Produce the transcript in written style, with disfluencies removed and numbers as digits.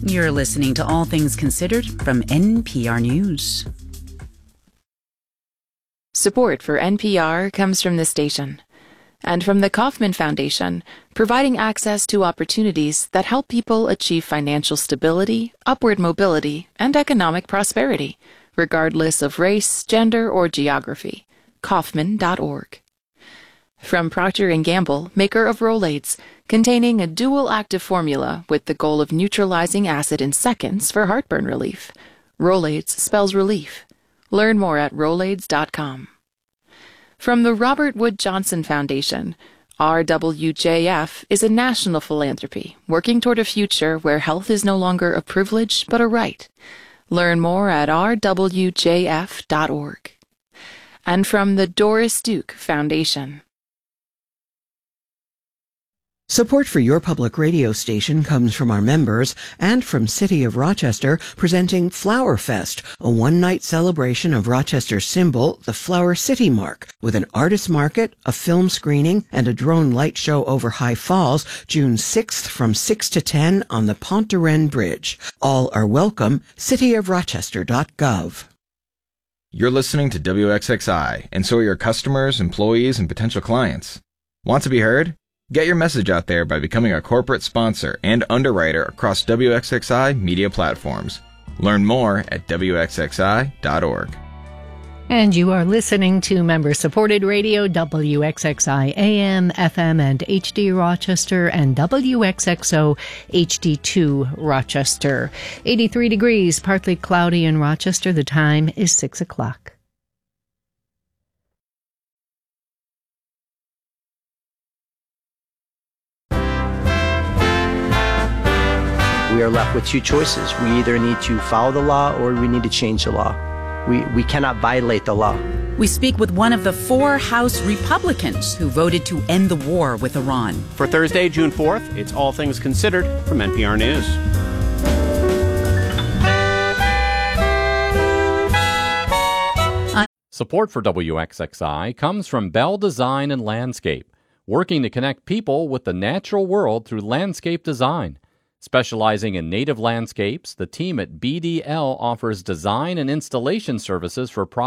You're listening to All Things Considered from NPR News. Support for NPR comes from this station and from the Kauffman Foundation, providing access to opportunities that help people achieve financial stability, upward mobility, and economic prosperity, regardless of race, gender, or geography. Kauffman.org. From Procter & Gamble, maker of Rolaids, containing a dual active formula with the goal of neutralizing acid in seconds for heartburn relief. Rolaids spells relief. Learn more at Rolaids.com. From the Robert Wood Johnson Foundation, RWJF is a national philanthropy working toward a future where health is no longer a privilege but a right. Learn more at rwjf.org. And from the Doris Duke Foundation. Support for your public radio station comes from our members and from City of Rochester, presenting Flower Fest, a one-night celebration of Rochester's symbol, the Flower City Mark, with an artist market, a film screening, and a drone light show over High Falls, June 6th from 6 to 10 on the Pont de Rennes Bridge. All are welcome. cityofrochester.gov. You're listening to WXXI, and so are your customers, employees, and potential clients. Want to be heard? Get your message out there by becoming a corporate sponsor and underwriter across WXXI media platforms. Learn more at WXXI.org. And you are listening to member-supported radio, WXXI AM, FM, and HD Rochester, and WXXO HD2 Rochester. 83 degrees, partly cloudy in Rochester. The time is 6 o'clock. We are left with two choices. We either need to follow the law or we need to change the law. We cannot violate the law. We speak with one of the 4 House Republicans who voted to end the war with Iran. For Thursday, June 4th, it's All Things Considered from NPR News. Support for WXXI comes from Bell Design and Landscape, working to connect people with the natural world through landscape design. Specializing in native landscapes, the team at BDL offers design and installation services for projects